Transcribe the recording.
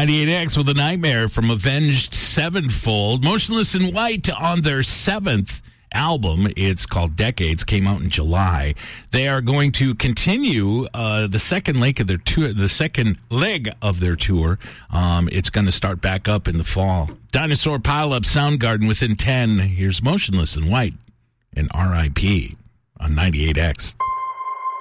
98X with a Nightmare from Avenged Sevenfold. Motionless in White on their 7th album. It's called Decades. Came out in July. They are going to continue the second leg of their tour. The second leg of their tour. It's going to start back up in the fall. Dinosaur Pileup, Soundgarden within 10. Here's Motionless in White and R.I.P. on 98X.